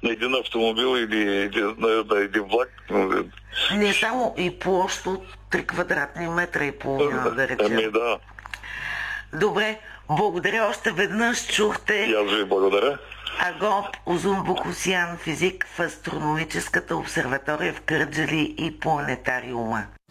един автомобил или на един влак. Не само и площ от 3 квадратни метра и половина, да речем. Да. Добре, благодаря още веднъж. Чухте И аз ви благодаря. Агоп Узунбокосян, физик в Астрономическата обсерватория в Кърджали и планетариума.